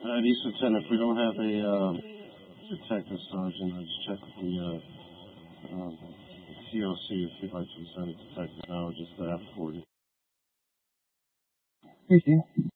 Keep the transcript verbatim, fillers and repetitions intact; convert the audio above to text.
Uh, East Lieutenant, if we don't have a uh, detective sergeant, I'll just check with the uh, um, C O C if you'd like to send a detective now, just uh, for you. Hey, Steve.